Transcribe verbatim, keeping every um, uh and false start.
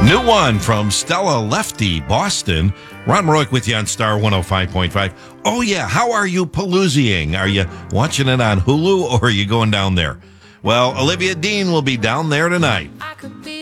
New one from Stella Lefty, Boston. Ron Rourke with you on Star one oh five point five. Oh, yeah. How are you paloozying? Are you watching it on Hulu or are you going down there? Well, Olivia Dean will be down there tonight.